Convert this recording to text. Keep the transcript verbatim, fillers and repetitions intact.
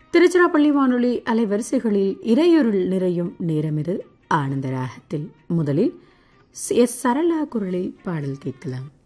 திருச்சிராப்பள்ளி வானொலி அலைவரிசைகளில் இறையொருள் நிறையும் நேரமிது ஆனந்தராகத்தில் முதலில் எஸ் சரளா குரலில் பாடல் கேட்கலாம்.